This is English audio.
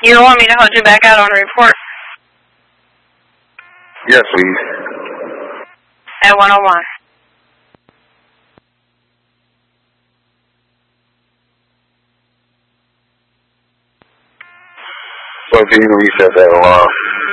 You don't want me to hold you back out on a report? Yes, please. At 101. So can you reset that alarm?